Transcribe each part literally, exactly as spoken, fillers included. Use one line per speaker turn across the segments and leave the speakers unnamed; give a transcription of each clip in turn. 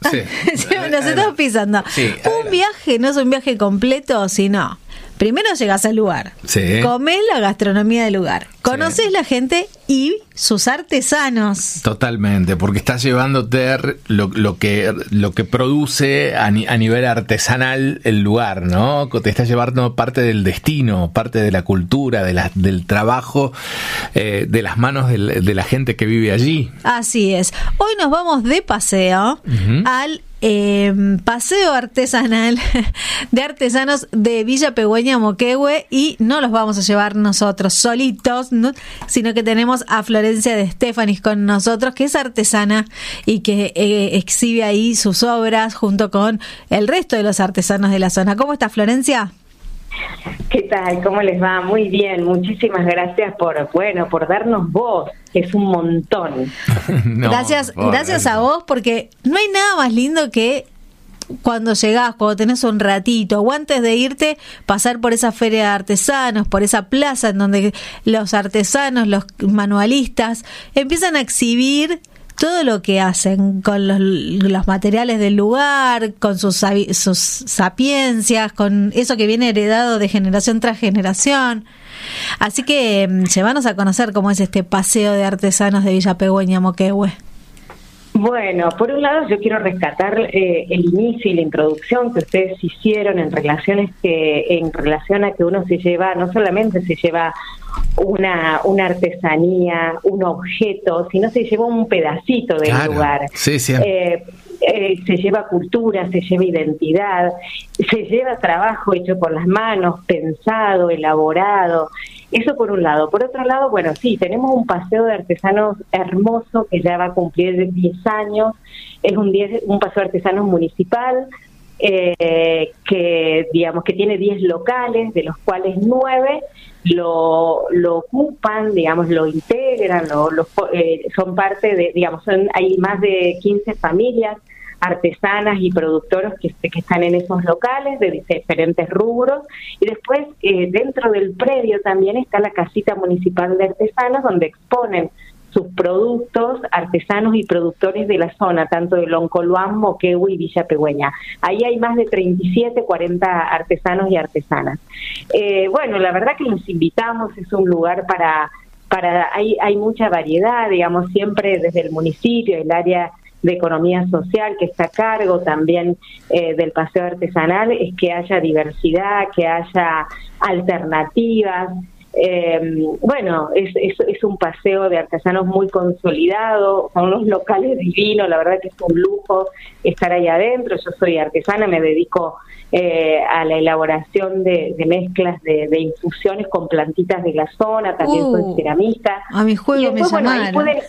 Sí.
Nos estamos pisando.
Sí,
un
adelante.
viaje no es un viaje completo, sino primero llegas al lugar,
Sí.
comés la gastronomía del lugar, conocés
Sí.
la gente y sus artesanos.
Totalmente, porque estás llevándote lo, lo que lo que produce a, ni, a nivel artesanal el lugar, ¿no? Te estás llevando parte del destino, parte de la cultura, de la, del trabajo, eh, de las manos del, de la gente que vive allí.
Así es. Hoy nos vamos de paseo
Uh-huh.
al eh, paseo artesanal de artesanos de Villa Pegüeña, Moquehue, y no los vamos a llevar nosotros solitos, ¿no? Sino que tenemos a Florencia de Estefanis con nosotros, que es artesana y que eh, exhibe ahí sus obras junto con el resto de los artesanos de la zona. ¿Cómo está, Florencia?
¿Qué tal? ¿Cómo les va? Muy bien, muchísimas gracias por, bueno, por darnos voz, que es un montón.
No,
gracias,
por
gracias
favor.
a vos, porque no hay nada más lindo que cuando llegás, cuando tenés un ratito o antes de irte, pasar por esa feria de artesanos, por esa plaza en donde los artesanos, los manualistas empiezan a exhibir todo lo que hacen con los, los materiales del lugar, con sus, sabi- sus sapiencias, con eso que viene heredado de generación tras generación. Así que mm, llévanos a conocer cómo es este paseo de artesanos de Villa Pegüeña, Moquehue.
Bueno, por un lado yo quiero rescatar eh, el inicio y la introducción que ustedes hicieron en relaciones que en relación a que uno se lleva, no solamente se lleva una una artesanía, un objeto, sino se lleva un pedacito del
Claro.
lugar.
Sí, sí.
Eh, eh, se lleva cultura, se lleva identidad, se lleva trabajo hecho por las manos, pensado, elaborado. Eso por un lado. Por otro lado, bueno, sí, tenemos un paseo de artesanos hermoso que ya va a cumplir diez años. Es un, diez, un paseo de artesanos municipal eh, que, digamos, que tiene diez locales, de los cuales nueve lo, lo ocupan, digamos, lo integran, lo, lo, eh, son parte de, digamos, son, hay más de quince familias artesanas y productoras que, que están en esos locales de diferentes rubros, y después eh, dentro del predio también está la casita municipal de artesanos donde exponen sus productos artesanos y productores de la zona, tanto de Loncoluán, Moquehue y Villa Pegüeña. Ahí hay más de treinta y siete, cuarenta artesanos y artesanas. Eh, bueno, la verdad que los invitamos, es un lugar para, para hay, hay mucha variedad, digamos, siempre desde el municipio, el área de economía social que está a cargo también eh, del paseo artesanal, es que haya diversidad, que haya alternativas. Eh, bueno, es, es, es un paseo de artesanos muy consolidado, son unos locales divinos, la verdad que es un lujo estar ahí adentro. Yo soy artesana, me dedico eh, a la elaboración de, de mezclas de, de infusiones con plantitas de la zona, también
Uh,
soy ceramista.
A mi juego
Y después,
me
bueno, ahí
llamaron.
pueden,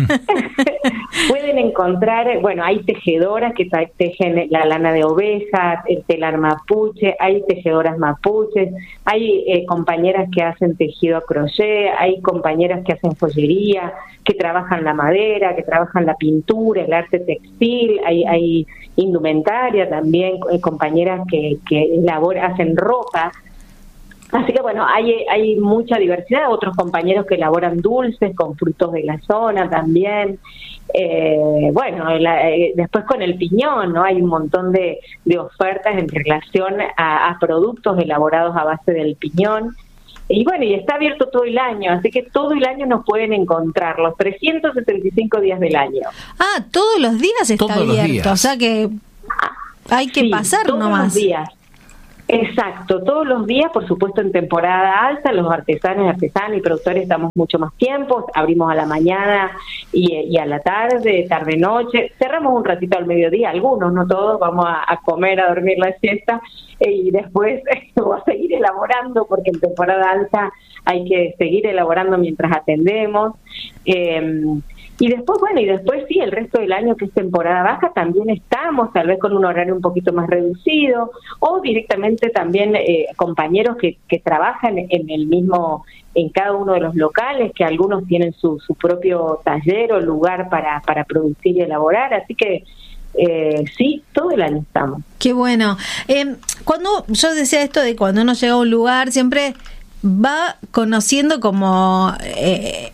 pueden encontrar, bueno, hay tejedoras que tejen la lana de oveja, el telar mapuche, hay tejedoras mapuches, hay eh, compañeras que hacen tejido a crochet, hay compañeras que hacen joyería, que trabajan la madera, que trabajan la pintura, el arte textil, hay, hay indumentaria también, eh, compañeras que, que elaboran, hacen ropa. Así que bueno, hay hay mucha diversidad, otros compañeros que elaboran dulces con frutos de la zona también. Eh, bueno, la, eh, después con el piñón, ¿no? Hay un montón de, de ofertas en relación a, a productos elaborados a base del piñón. Y bueno, y está abierto todo el año, así que todo el año nos pueden encontrar, los trescientos sesenta y cinco días del año.
Ah, todos los días está
Todos los
abierto,
días.
o sea que hay que
Sí,
pasar
todos
nomás.
los días. Exacto, todos los días, por supuesto en temporada alta, los artesanos y artesanas y productores estamos mucho más tiempo, abrimos a la mañana y, y a la tarde, tarde-noche, cerramos un ratito al mediodía, algunos, no todos, vamos a, a comer, a dormir la siesta eh, y después vamos a seguir elaborando porque en temporada alta hay que seguir elaborando mientras atendemos. Eh, Y después, bueno, y después sí, el resto del año que es temporada baja también estamos, tal vez con un horario un poquito más reducido, o directamente también eh, compañeros que, que trabajan en el mismo, en cada uno de los locales, que algunos tienen su, su propio taller o lugar para, para producir y elaborar, así que eh, sí, todo el año estamos.
Qué bueno. Eh, cuando yo decía esto de cuando uno llega a un lugar, siempre va conociendo como... Eh,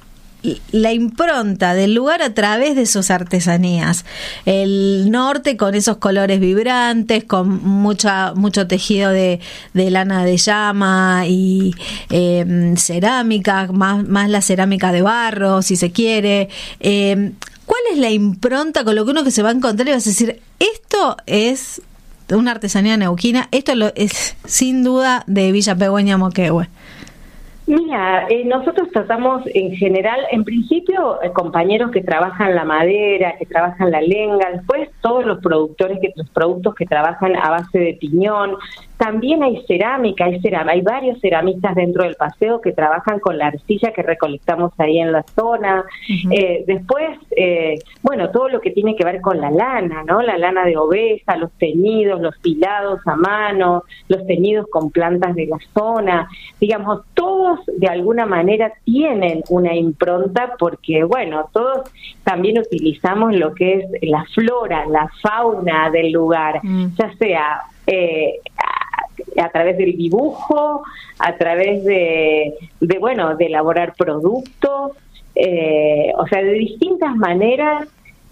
la impronta del lugar a través de sus artesanías. El norte con esos colores vibrantes, con mucha mucho tejido de, de lana de llama y eh, cerámica, más, más la cerámica de barro, si se quiere. Eh, ¿Cuál es la impronta con lo que uno que se va a encontrar y vas a decir, esto es una artesanía neuquina, esto lo, es sin duda de Villa Pegüeña Moquehue?
Mira, eh, nosotros tratamos en general, en principio, eh, compañeros que trabajan la madera, que trabajan la lenga, después todos los productores, que los productos que trabajan a base de piñón. También hay cerámica, hay cerámica, hay varios ceramistas dentro del paseo que trabajan con la arcilla que recolectamos ahí en la zona. Uh-huh. Eh, después, eh, bueno, todo lo que tiene que ver con la lana, ¿no? La lana de oveja, los teñidos, los hilados a mano, los teñidos con plantas de la zona. Digamos, todos de alguna manera tienen una impronta porque, bueno, todos también utilizamos lo que es la flora, la fauna del lugar, uh-huh. ya sea Eh, a, a través del dibujo, a través de, de bueno, de elaborar productos, eh, o sea, de distintas maneras.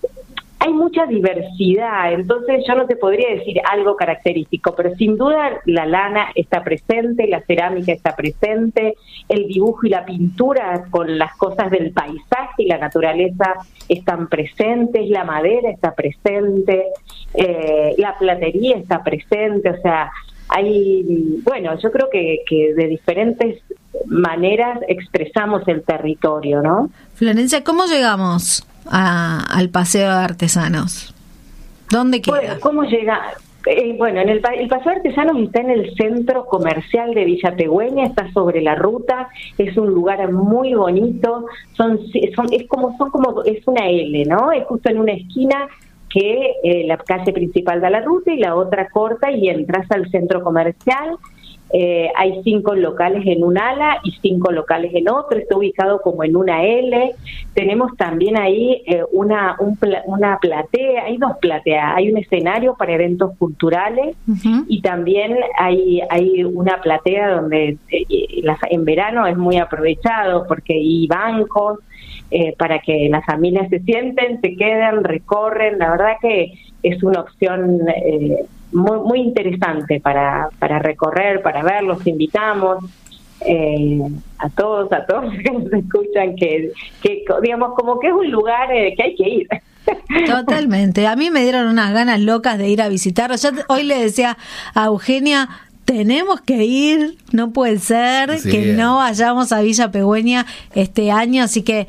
Hay mucha diversidad, entonces yo no te podría decir algo característico, pero sin duda la lana está presente, la cerámica está presente, el dibujo y la pintura con las cosas del paisaje y la naturaleza están presentes, la madera está presente, eh, la platería está presente, o sea, hay, bueno, yo creo que, que de diferentes maneras expresamos el territorio, ¿no?
Florencia, ¿cómo llegamos a, al Paseo de Artesanos? ¿Dónde queda?
Bueno, ¿cómo llega? Eh, bueno, en el, el Paseo de Artesanos está en el centro comercial de Villa Pegüeña, está sobre la ruta, es un lugar muy bonito, son, son es como son como es una L, ¿no? Es justo en una esquina que eh, la calle principal da la ruta y la otra corta y entras al centro comercial. Eh, hay cinco locales en un ala y cinco locales en otro, está ubicado como en una L. Tenemos también ahí eh, una un pla, una platea, hay dos plateas, hay un escenario para eventos culturales uh-huh. y también hay hay una platea donde eh, la, en verano es muy aprovechado porque hay bancos eh, para que las familias se sienten, se queden, recorren. La verdad que es una opción eh, muy muy interesante para para recorrer, para ver. Los invitamos eh, a todos, a todos que nos escuchan, que, que digamos como que es un lugar eh, que hay que ir.
Totalmente, a mí me dieron unas ganas locas de ir a visitarlo. Yo hoy le decía a Eugenia, tenemos que ir, no puede ser sí, que no vayamos a Villa Pegüeña este año, así que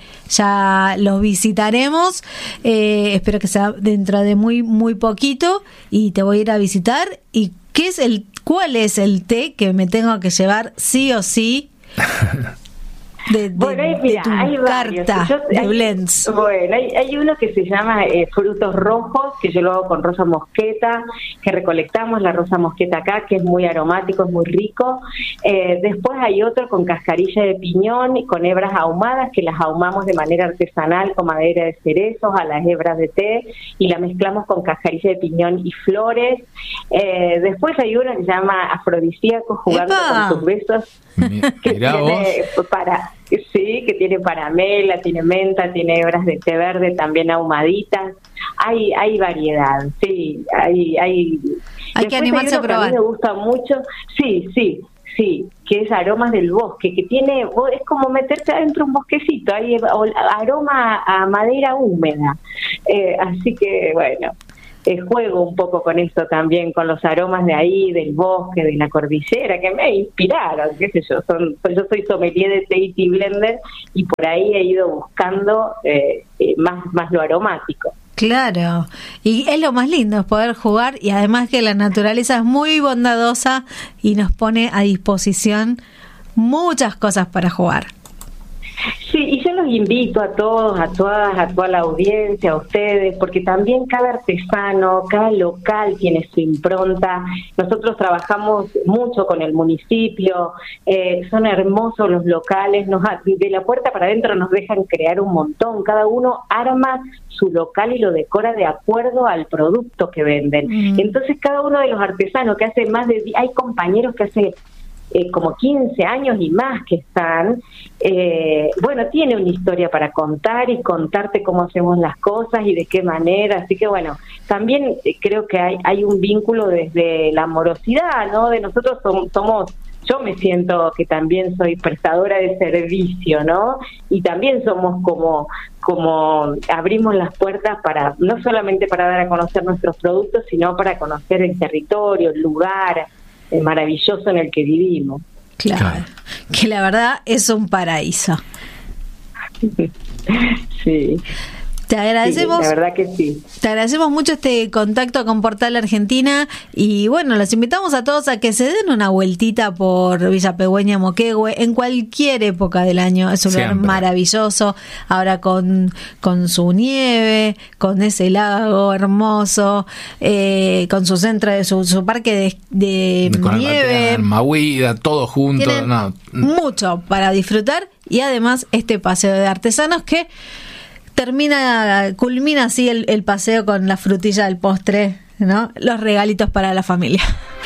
ya los visitaremos, eh, espero que sea dentro de muy muy poquito y te voy a ir a visitar. ¿Y qué es el, cuál es el té que me tengo que llevar sí o sí? De, de, bueno, hay, mira, de hay varios. Carta yo, de
hay,
blends.
Bueno, hay, hay uno que se llama eh, frutos rojos, que yo lo hago con rosa mosqueta, que recolectamos la rosa mosqueta acá, que es muy aromático, es muy rico. Eh, después hay otro con cascarilla de piñón y con hebras ahumadas, que las ahumamos de manera artesanal con madera de cerezos a las hebras de té y la mezclamos con cascarilla de piñón y flores. Eh, después hay uno que se llama afrodisíaco, jugando ¡epa! Con tus besos. Que tiene para sí que tiene paramela, tiene menta, tiene hebras de té verde también ahumaditas. Hay hay variedad, sí, hay hay.
Hay que animarse a probar.
A mí me gusta mucho, sí, sí, sí, que es aromas del bosque, que tiene es como meterte adentro un bosquecito, hay aroma a madera húmeda, eh, así que bueno. Eh, juego un poco con esto también, con los aromas de ahí, del bosque, de la cordillera, que me inspiraron, qué sé yo, son, yo soy sommelier de té y tea blender y por ahí he ido buscando eh, eh, más, más lo aromático.
Claro, y es lo más lindo, es poder jugar y además que la naturaleza es muy bondadosa y nos pone a disposición muchas cosas para jugar.
Sí, y yo los invito a todos, a todas, a toda la audiencia, a ustedes, porque también cada artesano, cada local tiene su impronta. Nosotros trabajamos mucho con el municipio, eh, son hermosos los locales, nos de la puerta para adentro nos dejan crear un montón, cada uno arma su local y lo decora de acuerdo al producto que venden. Mm. Entonces cada uno de los artesanos que hace más de, hay compañeros que hace eh, como quince años y más que están, eh, bueno, tiene una historia para contar y contarte cómo hacemos las cosas y de qué manera, así que bueno, también eh, creo que hay, hay un vínculo desde la amorosidad, ¿no? De nosotros som- somos... Yo me siento que también soy prestadora de servicio, ¿no? Y también somos como, como abrimos las puertas para, no solamente para dar a conocer nuestros productos, sino para conocer el territorio, el lugar el maravilloso en el que vivimos.
Claro, claro. Que la verdad es un paraíso.
Sí.
Te agradecemos.
Sí, la verdad que sí.
Te agradecemos mucho este contacto con Portal Argentina y bueno, los invitamos a todos a que se den una vueltita por Villa Pegüeña, Moquegüe, en cualquier época del año. Es un lugar maravilloso, ahora con, con su nieve, con ese lago hermoso, eh, con su centro, de su, su parque de, de
con
nieve.
Mahuida, todo junto. No.
Mucho para disfrutar y además este paseo de artesanos que termina, culmina así el, el paseo con la frutilla del postre, ¿no? Los regalitos para la familia.